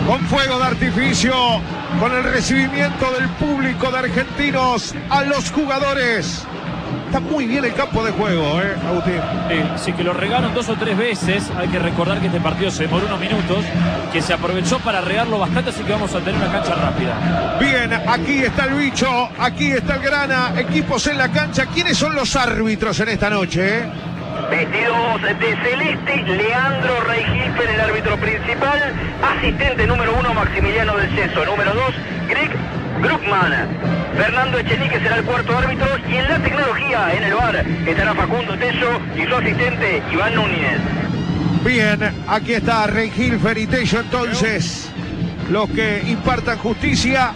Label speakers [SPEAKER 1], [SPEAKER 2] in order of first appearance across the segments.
[SPEAKER 1] con fuego de artificio, con el recibimiento del público de Argentinos a los jugadores. Está muy bien el campo de juego, Agustín.
[SPEAKER 2] Sí, que lo regaron 2 o 3 veces. Hay que recordar que este partido se demoró unos minutos, que se aprovechó para regarlo bastante, así que vamos a tener una cancha rápida.
[SPEAKER 1] Bien, aquí está el bicho, aquí está el grana, equipos en la cancha. ¿Quiénes son los árbitros en esta noche?
[SPEAKER 3] Vestidos de celeste, Leandro Reijilfer, el árbitro principal. Asistente número 1, Maximiliano del Ceso. Número 2, Greg Bruckmann. Fernando Echenique será el cuarto árbitro. Y en la tecnología, en el VAR, estará Facundo Tello y su asistente, Iván Núñez.
[SPEAKER 1] Bien, aquí está Reijilfer y Tello entonces, los que impartan justicia.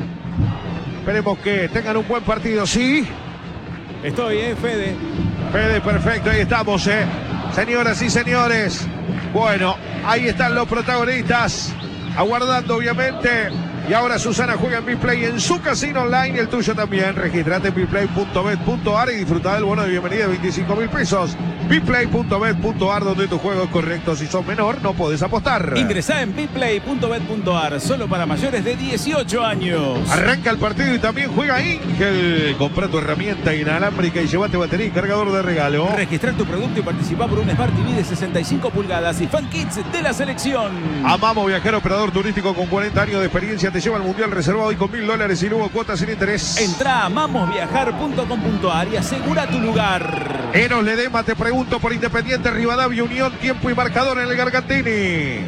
[SPEAKER 1] Esperemos que tengan un buen partido, ¿sí?
[SPEAKER 4] Estoy, Fede.
[SPEAKER 1] Fede, perfecto, ahí estamos, señoras y señores. Bueno, ahí están los protagonistas, aguardando obviamente. Y ahora Susana juega en BitPlay en su casino online, el tuyo también. Registrate en bitplay.bet.ar y disfruta del bono de bienvenida de 25.000 pesos. bitplay.bet.ar, donde tu juego es correcto. Si sos menor, no podés apostar.
[SPEAKER 4] Ingresá en bitplay.bet.ar, solo para mayores de 18 años.
[SPEAKER 1] Arranca el partido y también juega Ingel. Comprá tu herramienta inalámbrica y llevate batería y cargador de regalo.
[SPEAKER 4] Registrar tu producto y participar por un Smart TV de 65 pulgadas y Fan Kids de la selección.
[SPEAKER 1] Amamos Viajero, operador turístico con 40 años de experiencia. Te lleva al Mundial reservado y con $1.000 y luego cuotas sin interés.
[SPEAKER 4] Entrá a amamosviajar.com.ar y asegura tu lugar.
[SPEAKER 1] Eros Ledema, te pregunto por Independiente Rivadavia, Unión, tiempo y marcador en el Gargantini.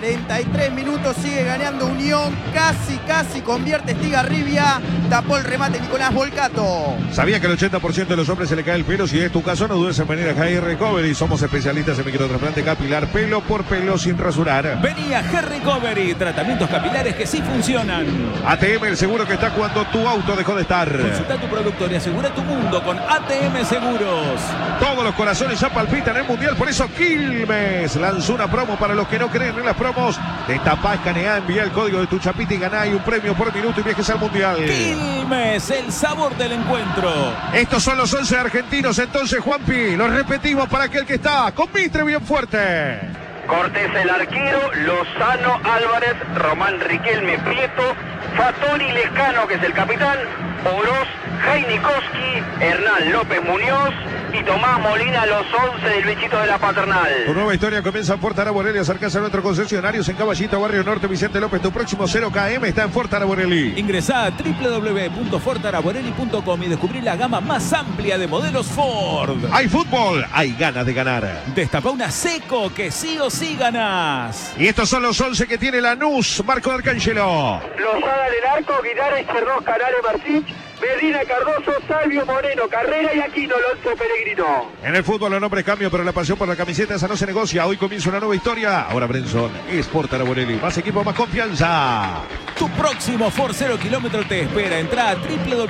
[SPEAKER 5] 43 minutos, sigue ganando Unión, casi convierte Estigarribia, tapó el remate Nicolás Volcato.
[SPEAKER 1] Sabía que el 80% de los hombres se le cae el pelo. Si es tu caso, no dudes en venir a Hair Recovery. Somos especialistas en microtrasplante capilar, pelo por pelo sin rasurar.
[SPEAKER 4] Vení a Hair Recovery, tratamientos capilares que sí funcionan.
[SPEAKER 1] ATM, el seguro que está cuando tu auto dejó de estar.
[SPEAKER 4] Consulta a tu productor y asegura tu mundo con ATM Seguros.
[SPEAKER 1] Todos los corazones ya palpitan en el Mundial, por eso Quilmes lanzó una promo para los que no creen en las promos. Destapá, escaneá, envía el código de tu chapita y ganá un premio por minuto y viajes al Mundial.
[SPEAKER 4] Quilmes, el sabor del encuentro.
[SPEAKER 1] Estos son los 11 argentinos, entonces, Juanpi, los repetimos para aquel que está con Mitre bien fuerte.
[SPEAKER 3] Cortés el arquero, Lozano Álvarez, Román Riquelme Prieto, Fattori Lescano, que es el capitán, Oroz, Jainikowski, Hernán López Muñoz y Tomás Molina, los 11 del bichito de la Paternal.
[SPEAKER 1] Tu nueva historia comienza en Fuerte Araborelli. Acercás a nuestros concesionarios en Caballito, Barrio Norte, Vicente López. Tu próximo 0KM está en Fuerte Araborelli.
[SPEAKER 4] Ingresá a www.fortaraborelli.com y descubrí la gama más amplia de modelos Ford.
[SPEAKER 1] Hay fútbol, hay ganas de ganar.
[SPEAKER 4] Destapá una Seco que sí o sí ganás.
[SPEAKER 1] Y estos son los 11 que tiene Lanús, Marco D'Arcangelo.
[SPEAKER 3] Lozada en el arco, Guidara y Cerrós, Canales Martínez, Medina Cardoso, Salvio Moreno, Carrera y Aquino Alonso Peregrino.
[SPEAKER 1] En el fútbol los nombres cambian, pero la pasión por la camiseta esa no se negocia. Hoy comienza una nueva historia. Ahora Brenson es Sport Araborelli. Más equipo, más confianza.
[SPEAKER 4] Tu próximo Ford 0 kilómetro te espera. Entrá a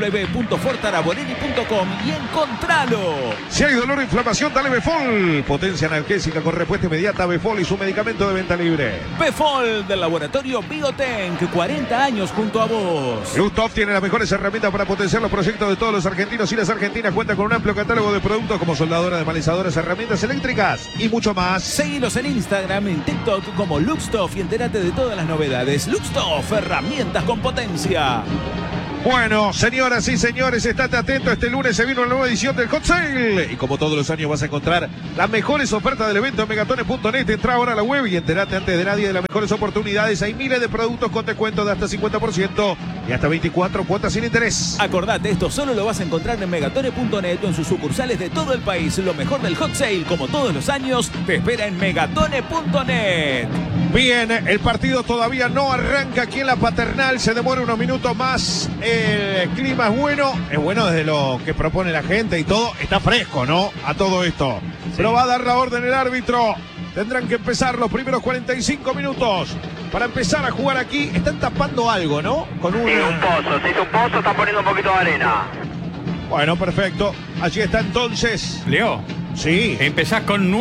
[SPEAKER 4] www.fortaraborelli.com y encontralo.
[SPEAKER 1] Si hay dolor o inflamación, dale Befol. Potencia analgésica con respuesta inmediata. Befol y su medicamento de venta libre.
[SPEAKER 4] Befol del laboratorio Biotank. 40 años junto a vos.
[SPEAKER 1] Lustov tiene las mejores herramientas para potenciar los proyectos de todos los argentinos y las argentinas. Cuenta con un amplio catálogo de productos como soldadora, desmalizadoras, herramientas eléctricas y mucho más.
[SPEAKER 4] Seguilos en Instagram, en TikTok como Luxtoff y entérate de todas las novedades. Luxtoff, herramientas con potencia.
[SPEAKER 1] Bueno, señoras y señores, estate atento. Este lunes se vino una nueva edición del Hot Sale. Y como todos los años vas a encontrar las mejores ofertas del evento en megatones.net. Entra ahora a la web y entérate antes de nadie de las mejores oportunidades. Hay miles de productos con descuento de hasta 50% y hasta 24 cuotas sin interés.
[SPEAKER 4] Acordate, esto solo lo vas a encontrar en megatones.net o en sus sucursales de todo el país. Lo mejor del Hot Sale, como todos los años, te espera en megatones.net.
[SPEAKER 1] Bien, el partido todavía no arranca aquí en la Paternal. Se demora unos minutos más. El clima es bueno desde lo que propone la gente y todo. Está fresco, ¿no? A todo esto. Sí. Pero va a dar la orden el árbitro. Tendrán que empezar los primeros 45 minutos para empezar a jugar aquí. Están tapando algo, ¿no? Con un...
[SPEAKER 3] Sí, un pozo. Se hizo un pozo, está poniendo un poquito de arena.
[SPEAKER 1] Bueno, perfecto. Allí está entonces.
[SPEAKER 6] Leo.
[SPEAKER 1] Sí.
[SPEAKER 6] Empezás con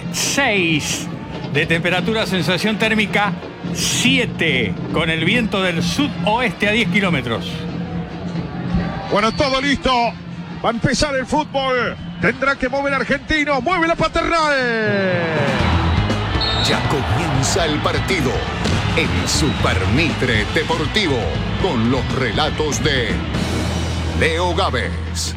[SPEAKER 6] 9,6 de temperatura, sensación térmica 7, con el viento del sudoeste a 10 kilómetros.
[SPEAKER 1] Bueno, todo listo. Va a empezar el fútbol. Tendrá que mover Argentino. Mueve la Paternal.
[SPEAKER 7] Ya comienza Comienza el partido. El Super Mitre Deportivo. Con los relatos de Leo Gávez.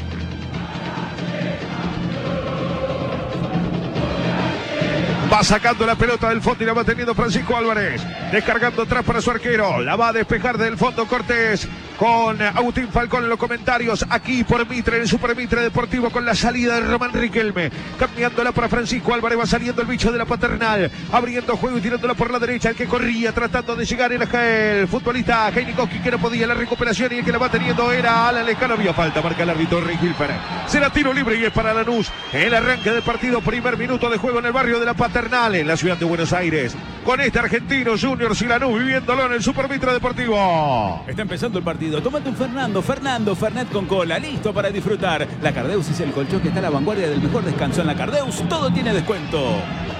[SPEAKER 1] Va sacando la pelota del fondo y la va teniendo Francisco Álvarez. Descargando atrás para su arquero. La va a despejar del fondo Cortés. Con Agustín Falcón en los comentarios. Aquí por Mitre, en el Super Mitre Deportivo. Con la salida de Román Riquelme. Cambiándola para Francisco Álvarez. Va saliendo el bicho de la Paternal. Abriendo juego y tirándola por la derecha. El que corría tratando de llegar era el futbolista Heinikowski, que no podía la recuperación. Y el que la va teniendo era Alan Lescano. Había falta. Marca el árbitro Rey Hilfer. Será tiro libre y es para Lanús. El arranque del partido. Primer minuto de juego en el barrio de la Paternal, en la ciudad de Buenos Aires. Con este Argentinos Juniors y Lanús viviéndolo en el Super Mitre Deportivo.
[SPEAKER 4] Está empezando el partido. Tómate un Fernando Fernet con cola, listo para disfrutar. La Cardeus es el colchón que está a la vanguardia del mejor descanso. En la Cardeus todo tiene descuento.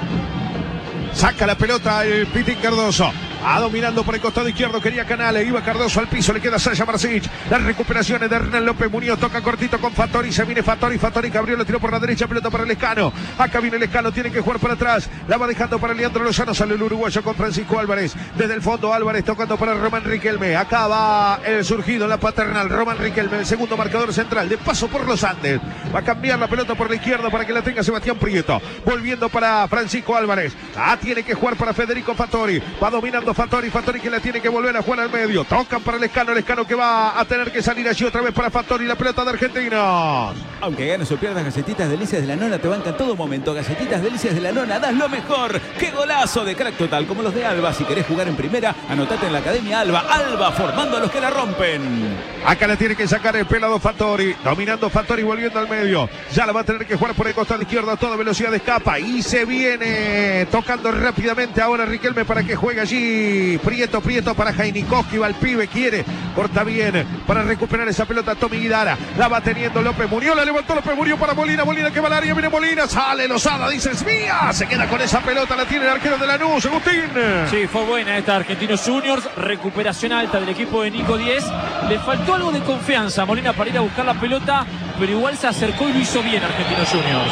[SPEAKER 1] Saca la pelota el Pitín Cardoso. Dominando por el costado izquierdo, quería Canales, iba Cardoso al piso, le queda Sasha Marcic. Las recuperaciones de Hernán López Muñoz, toca cortito con Fattori, se viene Fattori que abrió, lo tiró por la derecha, pelota para Lescano. Acá viene Lescano, tiene que jugar para atrás, la va dejando para Leandro Lozano, sale el uruguayo con Francisco Álvarez. Desde el fondo Álvarez tocando para Román Riquelme. Acá va el surgido en la Paternal, Román Riquelme, el segundo marcador central, de paso por los Andes. Va a cambiar la pelota por la izquierda para que la tenga Sebastián Prieto. Volviendo para Francisco Álvarez. Tiene que jugar para Federico Fattori. Va dominando Fattori que la tiene que volver a jugar al medio. Tocan para Lescano que va a tener que salir allí otra vez para Fattori, la pelota de Argentinos.
[SPEAKER 4] Aunque ganes o pierdas, Galletitas Delicias de la Nona te banca en todo momento. Galletitas Delicias de la Nona, das lo mejor. ¡Qué golazo de crack total! Como los de Alba. Si querés jugar en primera, anotate en la Academia Alba. Alba, formando a los que la rompen.
[SPEAKER 1] Acá la tiene que sacar el pelado Fattori. Dominando Fattori, volviendo al medio. Ya la va a tener que jugar por el costado izquierdo a toda velocidad de escapa. Y se viene tocando rápidamente ahora Riquelme para que juegue allí. Prieto para Heinikowski, va el pibe, quiere, corta bien para recuperar esa pelota Tommy Guidara, la va teniendo López Muñoz, la levantó López Muñoz para Molina que va al área, viene Molina, sale Lozada, dice es mía, se queda con esa pelota, la tiene el arquero de Lanús, Agustín.
[SPEAKER 2] Sí, fue buena esta Argentinos Juniors, recuperación alta del equipo de Nico 10, le faltó algo de confianza a Molina para ir a buscar la pelota, pero igual se acercó y lo hizo bien Argentinos Juniors.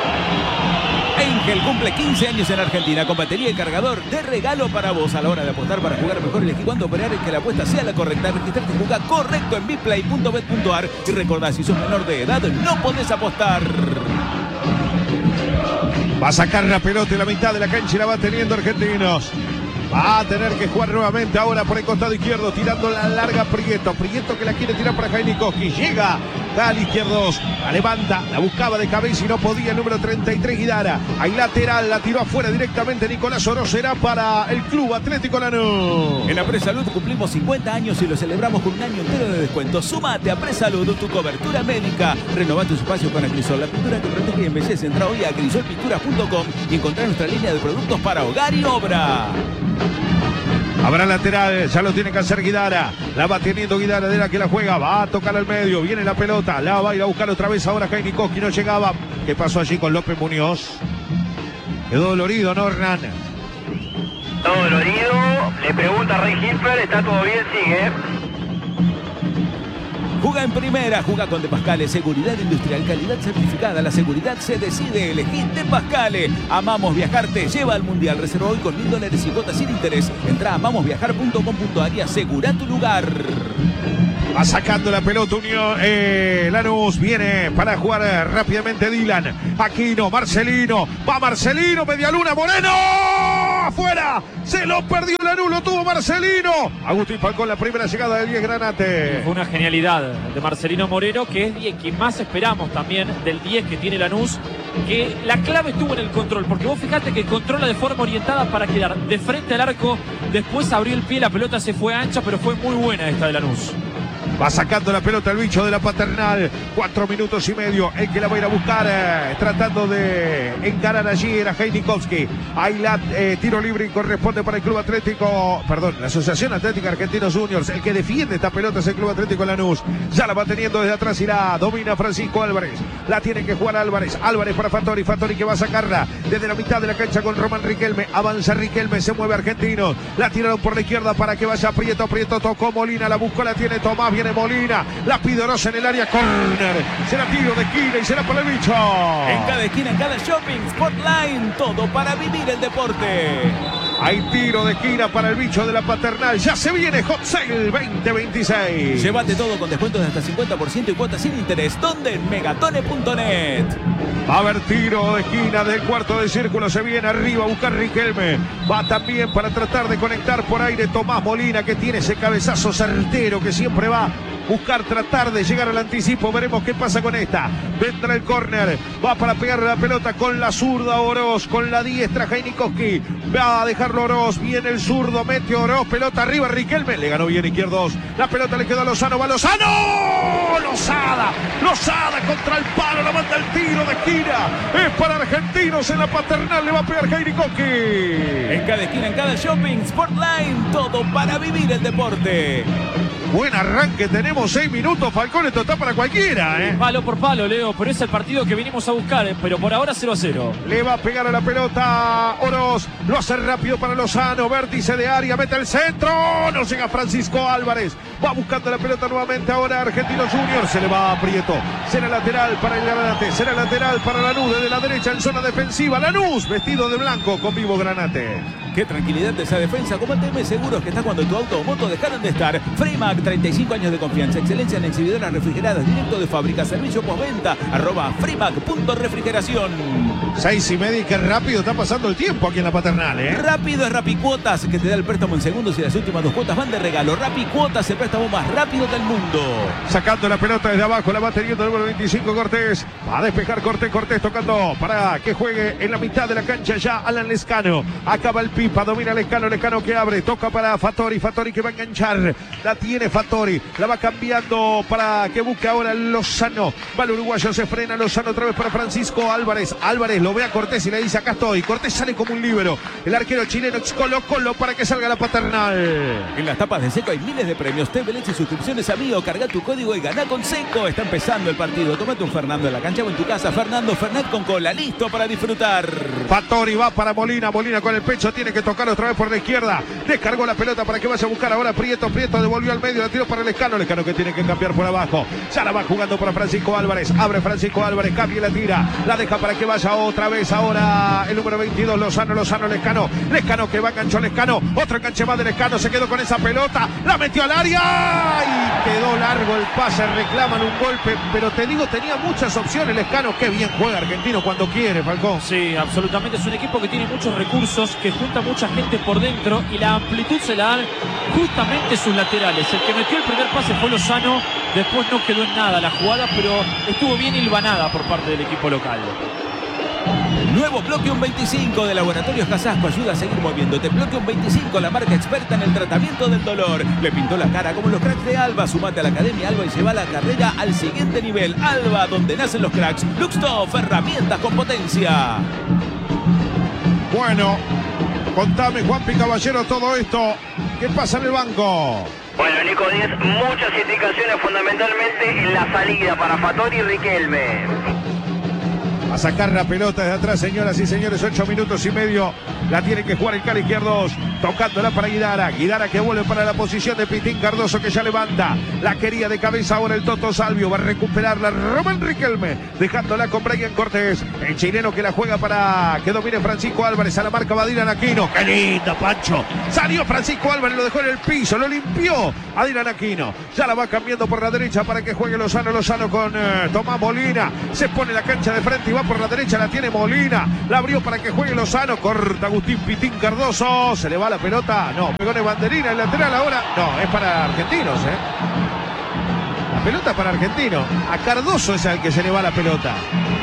[SPEAKER 4] Angel cumple 15 años en Argentina con batería y cargador de regalo para vos. A la hora de apostar para jugar mejor, elegí cuándo operar y que la apuesta sea la correcta. Registrarte y jugar correcto en bitplay.bet.ar. Y recordá, si sos menor de edad, no podés apostar.
[SPEAKER 1] Va a sacar la pelota en la mitad de la cancha y la va teniendo Argentinos. Va a tener que jugar nuevamente ahora por el costado izquierdo, tirando la larga Prieto que la quiere tirar para Heinikowski. Llega al izquierdo, la levanta, la buscaba de cabeza y no podía el número 33 Guidara. Hay lateral, la tiró afuera directamente Nicolás Oro, será para el Club Atlético Lanús.
[SPEAKER 4] En la Presalud cumplimos 50 años y lo celebramos con un año entero de descuento. Súmate a Presalud, tu cobertura médica. Renová tus espacios con Acrisol, la pintura que protege y embellece. Entra hoy a acrisolpinturas.com y encontrá nuestra línea de productos para hogar y obra.
[SPEAKER 1] Habrá lateral, ya lo tiene que hacer Guidara. La va teniendo Guidara, de la que la juega. Va a tocar al medio, viene la pelota. La va a ir a buscar otra vez ahora Heinikowski, no llegaba. ¿Qué pasó allí con López Muñoz? Quedó dolorido, ¿no, Hernán?
[SPEAKER 3] Todo dolorido. Le pregunta a Rey Hilfer, ¿está todo bien? Sigue.
[SPEAKER 4] Juga en primera, juga con De Pascale, seguridad industrial, calidad certificada. La seguridad se decide, elegí De Pascale. Amamos Viajar te lleva al Mundial. Reserva hoy con $1000 y cuotas sin interés. Entra a amamosviajar.com.ar y asegura tu lugar.
[SPEAKER 1] Va sacando la pelota Unión. Lanús viene para jugar rápidamente Dylan. Aquino, Marcelino. Va Marcelino, Medialuna, Moreno. Afuera. Se lo perdió Lanús, lo tuvo Marcelino. Agustín Falcón, la primera llegada del 10 Granate.
[SPEAKER 2] Fue una genialidad de Marcelino Moreno, que es el que más esperamos también del 10 que tiene Lanús. Que la clave estuvo en el control, porque vos fijate que controla de forma orientada para quedar de frente al arco. Después abrió el pie, la pelota se fue ancha, pero fue muy buena esta de Lanús.
[SPEAKER 1] Va sacando la pelota el bicho de la Paternal. 4 minutos y medio. El que la va a ir a buscar, tratando de encarar allí era Heinikowski. Ahí la tiro libre y corresponde para el Club Atlético. Perdón, la Asociación Atlética Argentinos Juniors. El que defiende esta pelota es el Club Atlético Lanús. Ya la va teniendo desde atrás y la domina Francisco Álvarez. La tiene que jugar Álvarez. Álvarez para Fattori. Fattori que va a sacarla desde la mitad de la cancha con Román Riquelme. Avanza Riquelme, se mueve Argentino. La tiraron por la izquierda para que vaya Prieto. Prieto tocó Molina, la buscó, la tiene Tomás. Viene Molina, la pidorosa en el área, corner, será tiro de esquina y será para el bicho.
[SPEAKER 4] En cada esquina, en cada shopping, Sportline, todo para vivir el deporte.
[SPEAKER 1] Hay tiro de esquina para el bicho de la Paternal. Ya se viene Hot Sale 2026.
[SPEAKER 4] Llévate todo con descuentos de hasta 50% y cuotas sin interés. ¿Dónde? En megatone.net.
[SPEAKER 1] Va a haber tiro de esquina del cuarto de círculo. Se viene arriba a buscar Riquelme. Va también para tratar de conectar por aire Tomás Molina, que tiene ese cabezazo certero que siempre va a buscar tratar de llegar al anticipo. Veremos qué pasa con esta. Vendrá el córner. Va para pegarle la pelota con la zurda Oroz. Con la diestra Jainikowski. Va a dejarlo Oroz. Viene el zurdo. Mete Oroz. Pelota arriba Riquelme. Le ganó bien Izquierdos. La pelota le quedó a Lozano. Va Lozano. Lozada contra el palo. La manda el tiro de esquina. Es para Argentinos en la Paternal. Le va a pegar Jainikowski.
[SPEAKER 4] En cada esquina, en cada shopping, Sportline. Todo para vivir el deporte.
[SPEAKER 1] Buen arranque, tenemos 6 minutos, Falcón, esto está para cualquiera, ¿eh?
[SPEAKER 2] Palo por palo, Leo, pero es el partido que vinimos a buscar, pero por ahora 0-0.
[SPEAKER 1] Le va a pegar a la pelota Oroz, lo hace rápido para Lozano, vértice de área, mete el centro, no llega Francisco Álvarez, va buscando la pelota nuevamente ahora Argentinos Juniors, se le va a Prieto, será lateral para el Granate, será lateral para Lanús, desde la derecha en zona defensiva, Lanús, vestido de blanco con vivo Granate.
[SPEAKER 4] Qué tranquilidad de esa defensa. Como TM Seguros, que está cuando tu auto o moto dejaron de estar. Freemac, 35 años de confianza, excelencia en exhibidoras refrigeradas, directo de fábrica, servicio postventa, @freemac.refrigeración.
[SPEAKER 1] 6:30 y qué rápido está pasando el tiempo aquí en la Paternal, ¿eh?
[SPEAKER 4] Rápido es Rapicuotas, que te da el préstamo en segundos y las últimas 2 cuotas van de regalo. Rapicuotas, el préstamo más rápido del mundo.
[SPEAKER 1] Sacando la pelota desde abajo, la va teniendo el número 25 Cortés. Va a despejar Cortés tocando para que juegue en la mitad de la cancha ya Alan Lescano. Acaba el Pipa, domina Lescano que abre, toca para Fattori que va a enganchar. La tiene Fattori, la va cambiando para que busque ahora Lozano. Va el uruguayo, se frena Lozano otra vez para Francisco Álvarez. Álvarez lo ve a Cortés y le dice acá estoy. Cortés sale como un líbero. El arquero chileno Colo para que salga la Paternal.
[SPEAKER 4] En las tapas de Seco hay miles de premios. TV Leche y suscripciones a Mío. Carga tu código y gana con Seco. Está empezando el partido. Tómate un Fernando en la cancha o en tu casa. Fernando Fernet con cola. Listo para disfrutar.
[SPEAKER 1] Fattori va para Molina con el pecho. Tiene que tocar otra vez por la izquierda. Descargó la pelota para que vaya a buscar ahora Prieto devolvió al medio. La tiró para Lescano que tiene que cambiar por abajo. Ya la va jugando para Francisco Álvarez. Abre Francisco Álvarez. Cambia y la tira. La deja para que vaya otra vez ahora el número 22. Lozano, Lescano que va a enganchar Lescano. Otro enganche más de Lescano. Se quedó con esa pelota. La metió al área. Y quedó largo el pase. Reclaman un golpe. Pero te digo, tenía muchas opciones Lescano. Qué bien juega Argentino cuando quiere, Falcón.
[SPEAKER 2] Sí, absolutamente. Es un equipo que tiene muchos recursos, que junta mucha gente por dentro y la amplitud se la dan justamente sus laterales. El que metió el primer pase fue Lozano. Después no quedó en nada la jugada, pero estuvo bien hilvanada por parte del equipo local.
[SPEAKER 4] Nuevo Bloqueum 25 de Laboratorios Casasco ayuda a seguir moviéndote. Bloqueum 25, la marca experta en el tratamiento del dolor. Le pintó la cara como los cracks de Alba. Sumate a la Academia Alba y lleva la carrera al siguiente nivel. Alba, donde nacen los cracks. Luxtoff, herramientas con potencia.
[SPEAKER 1] Bueno, contame, Juanpi Caballero, todo esto. ¿Qué pasa en el banco?
[SPEAKER 3] Bueno, Nico 10, muchas indicaciones fundamentalmente en la salida para Fattori y Riquelme.
[SPEAKER 1] A sacar la pelota desde atrás, señoras y señores, 8 minutos y medio. La tiene que jugar el Cali Izquierdos. Tocándola para Guidara. Guidara que vuelve para la posición de Pitín Cardoso, que ya levanta. La quería de cabeza ahora el Toto Salvio. Va a recuperarla Román Riquelme. Dejándola con Brian Cortés. El chileno que la juega para que domine Francisco Álvarez. A la marca va Dylan Aquino. ¡Qué lindo, Pancho! Salió Francisco Álvarez, lo dejó en el piso. Lo limpió a Dylan Aquino. Ya la va cambiando por la derecha para que juegue Lozano con Tomás Molina. Se pone la cancha de frente y va por la derecha. La tiene Molina. La abrió para que juegue Lozano. Corta Agustín Pitín Cardoso. Se le va la pelota. No, pegó en banderina. El lateral ahora. No, es para Argentinos, La pelota es para Argentinos. A Cardoso es al que se le va la pelota.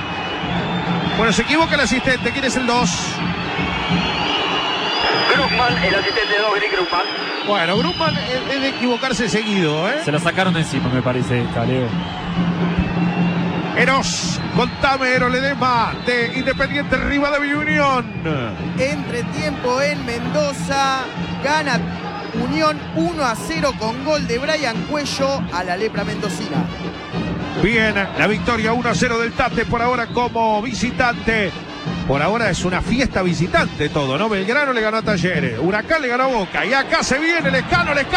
[SPEAKER 1] Bueno, se equivoca el asistente. ¿Quién es el 2?
[SPEAKER 3] Grumman, el asistente 2, Greg Grumman.
[SPEAKER 1] Bueno, Grumman es de equivocarse seguido,
[SPEAKER 2] Se la sacaron de encima, me parece, Leo.
[SPEAKER 1] Eros, contame, Eros Ledesma, de Independiente Rivadavia Unión.
[SPEAKER 5] Entretiempo en Mendoza, gana Unión 1-0 con gol de Brian Cuello a la lepra mendocina.
[SPEAKER 1] Bien, la victoria 1-0 del Tate por ahora como visitante. Por ahora es una fiesta visitante todo, ¿no? Belgrano le ganó a Talleres, Huracán le ganó a Boca y acá se viene Lescano. Le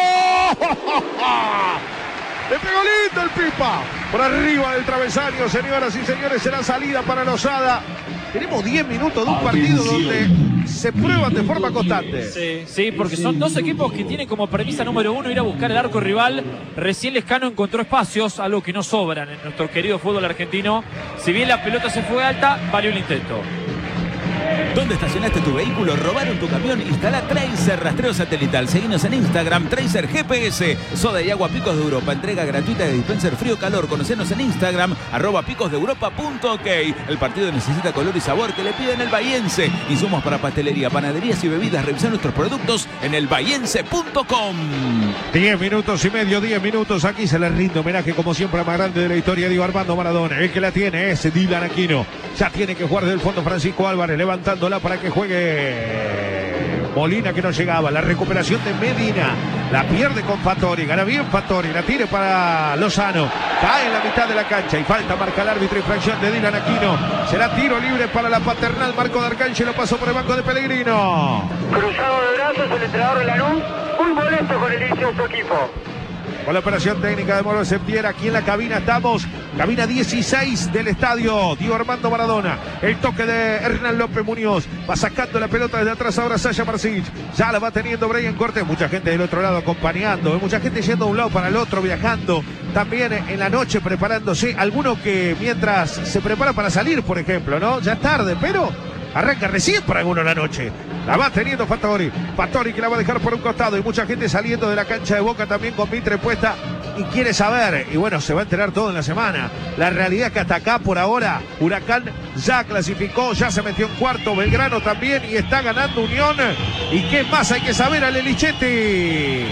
[SPEAKER 1] pegó lindo el Pipa. Por arriba del travesaño, señoras y señores, será salida para Lozada. Tenemos 10 minutos de un partido donde se prueban de forma constante.
[SPEAKER 2] Sí, porque son dos equipos que tienen como premisa número uno ir a buscar el arco rival. Recién Lescano encontró espacios, algo que no sobran en nuestro querido fútbol argentino. Si bien la pelota se fue alta, valió el intento.
[SPEAKER 4] ¿Dónde estacionaste tu vehículo? ¿Robaron tu camión? Instala Tracer Rastreo Satelital. Seguinos en Instagram, Tracer GPS. Soda y agua Picos de Europa. Entrega gratuita de dispenser frío-calor. Conocenos en Instagram, @picosdeeuropa.ok. El partido necesita color y sabor que le piden el bahiense. Insumos para pastelería, panaderías y bebidas. Revisar nuestros productos en elbahiense.com.
[SPEAKER 1] 10 minutos y medio, 10 minutos. Aquí se le rinde homenaje, como siempre, a más grande de la historia, Diego Armando Maradona. El que la tiene es Dylan Aquino. Ya tiene que jugar del fondo Francisco Álvarez, levantándola para que juegue Molina, que no llegaba. La recuperación de Medina. La pierde con Fattori. Gana bien Fattori. La tire para Lozano. Cae en la mitad de la cancha y falta. Marca el árbitro. Infracción de Dylan Aquino. Será tiro libre para la Paternal. Marco de Arcángel pasó por el banco de Pellegrino.
[SPEAKER 3] Cruzado de brazos el entrenador de Lanús, muy molesto con el inicio de su equipo.
[SPEAKER 1] Con la operación técnica de Moro Septiera, aquí en la cabina estamos, cabina 16 del estadio Diego Armando Maradona. El toque de Hernán López Muñoz, va sacando la pelota desde atrás ahora Sasha Marsic, ya la va teniendo Brian Cortés, mucha gente del otro lado acompañando, mucha gente yendo de un lado para el otro, viajando, también en la noche preparándose, algunos que mientras se prepara para salir, por ejemplo, ¿no? Ya es tarde, pero arranca recién para alguno la noche. La va teniendo Fattori que la va a dejar por un costado y mucha gente saliendo de la cancha de Boca también con Mitre puesta y quiere saber, y bueno, se va a enterar todo en la semana. La realidad es que hasta acá por ahora Huracán ya clasificó, ya se metió en cuarto, Belgrano también y está ganando Unión. ¿Y qué más hay que saber al Elichetti?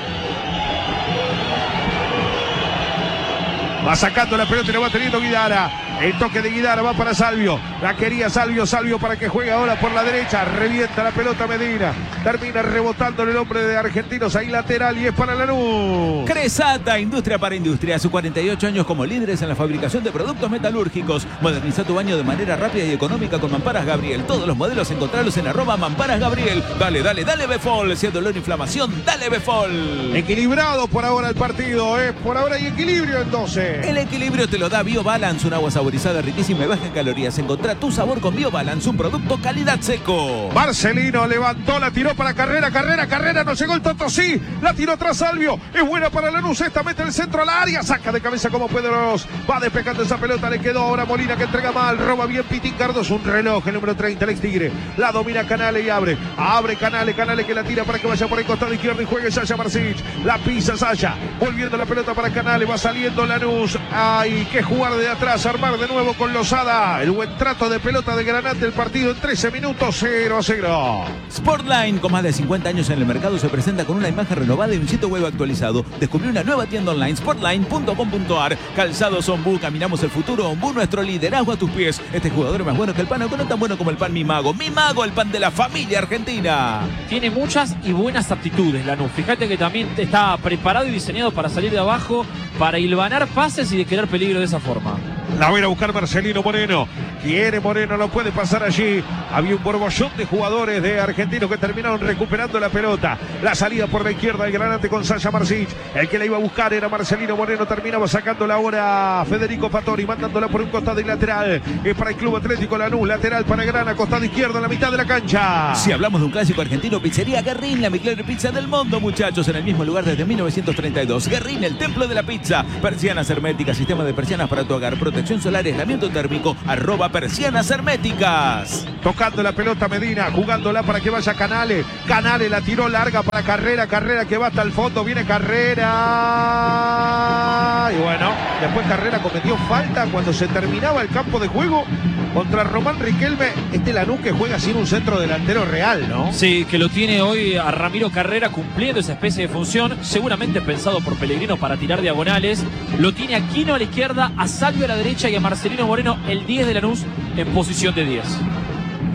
[SPEAKER 1] Va sacando la pelota y la va teniendo Guidara. El toque de Guidara va para Salvio. La quería Salvio para que juegue ahora por la derecha. Revienta la pelota Medina. Termina rebotando el hombre de Argentinos ahí lateral y es para Lanús.
[SPEAKER 4] Cresata, industria para industria. Hace 48 años como líderes en la fabricación de productos metalúrgicos. Moderniza tu baño de manera rápida y económica con Mamparas Gabriel. Todos los modelos encontrarlos en @Mamparas Gabriel. Dale Befol. Si hay dolor, inflamación, dale Befol.
[SPEAKER 1] Equilibrado por ahora el partido. Por ahora hay equilibrio entonces.
[SPEAKER 4] El equilibrio te lo da BioBalance, un agua saborizada riquísima y baja en calorías. Encontrá tu sabor con BioBalance, un producto calidad seco.
[SPEAKER 1] Marcelino levantó, la tiró para Carrera, no llegó el Toto, sí, la tiró atrás Salvio, es buena para Lanús, esta mete el centro al área, saca de cabeza como Pedros, va despejando esa pelota, le quedó ahora Molina que entrega mal, roba bien Pitín Cardoso, un reloj, el número 30, el ex Tigre, la domina Canale y abre Canale que la tira para que vaya por el costado izquierdo y juegue Sasha Marsic, la pisa Sasha, volviendo la pelota para Canale, va saliendo Lanús, hay que jugar de atrás, armar de nuevo con Lozada, el buen trato de pelota de Granate, el partido en 13 minutos, 0-0.
[SPEAKER 4] Sportline, con más de 50 años en el mercado, se presenta con una imagen renovada y un sitio web actualizado. Descubrió una nueva tienda online, sportline.com.ar. Calzados Ombú, caminamos el futuro. Ombú, nuestro liderazgo a tus pies. Este jugador es más bueno que el pan, aunque no tan bueno como el pan Mi Mago. Mi Mago, el pan de la familia argentina.
[SPEAKER 2] Tiene muchas y buenas aptitudes Lanús. Fíjate que también está preparado y diseñado para salir de abajo, para hilvanar pases y de crear peligro de esa forma.
[SPEAKER 1] La va a ir a buscar Marcelino Moreno. Quiere Moreno, no puede pasar allí. Había un borbollón de jugadores de Argentinos que terminaron recuperando la pelota. La salida por la izquierda, el Granate con Sasha Marsic. El que la iba a buscar era Marcelino Moreno. Terminaba sacándola ahora Federico Fattori, mandándola por un costado y lateral. Es para el Club Atlético Lanús. Lateral para Grana, costado izquierdo en la mitad de la cancha.
[SPEAKER 4] Si hablamos de un clásico argentino, Pizzería Guerrín, la mejor pizza del mundo, muchachos. En el mismo lugar desde 1932. Guerrín, el templo de la pizza. Persianas herméticas, sistema de persianas para tu hogar. Protección solar, aislamiento térmico. @Persianas herméticas.
[SPEAKER 1] Tocando la pelota Medina, jugándola para que vaya Canale. Canale la tiró larga para Carrera que va hasta el fondo. Viene Carrera. Y bueno, después Carrera cometió falta cuando se terminaba el campo de juego contra Román Riquelme. Lanús que juega sin un centro delantero real, ¿no?
[SPEAKER 2] Sí, que lo tiene hoy a Ramiro Carrera cumpliendo esa especie de función, seguramente pensado por Pellegrino para tirar diagonales. Lo tiene Aquino a la izquierda, a Salvio a la derecha y a Marcelino Moreno, el 10 de Lanús, en posición de 10.